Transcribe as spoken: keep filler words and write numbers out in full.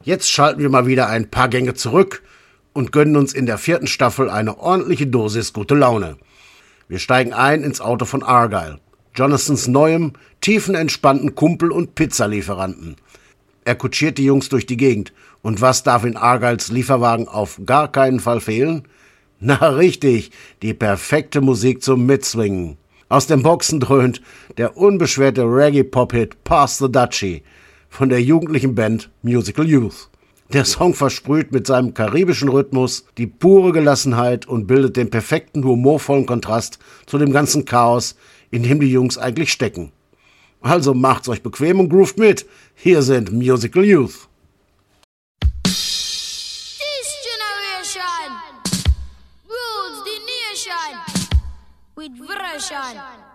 Jetzt schalten wir mal wieder ein paar Gänge zurück und gönnen uns in der vierten Staffel eine ordentliche Dosis gute Laune. Wir steigen ein ins Auto von Argyle, Jonathans neuem, tiefenentspannten Kumpel und Pizzalieferanten. Er kutschiert die Jungs durch die Gegend. Und was darf in Argyles Lieferwagen auf gar keinen Fall fehlen? Na richtig, die perfekte Musik zum Mitswingen. Aus den Boxen dröhnt der unbeschwerte Reggae-Pop-Hit Pass the Dutchie von der jugendlichen Band Musical Youth. Der Song versprüht mit seinem karibischen Rhythmus die pure Gelassenheit und bildet den perfekten humorvollen Kontrast zu dem ganzen Chaos, in dem die Jungs eigentlich stecken. Also macht's euch bequem und groovt mit. Hier sind Musical Youth. This generation rules the nation with version.